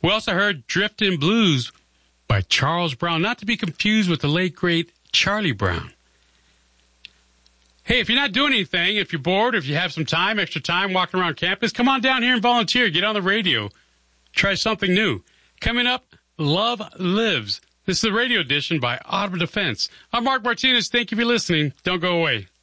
We also heard Driftin' Blues by Charles Brown, not to be confused with the late, great Charlie Brown. Hey, if you're not doing anything, if you're bored, if you have some time, extra time walking around campus, come on down here and volunteer. Get on the radio. Try something new. Coming up, Love Lives. This is the radio edition by Audible Defense. I'm Mark Martinez. Thank you for listening. Don't go away.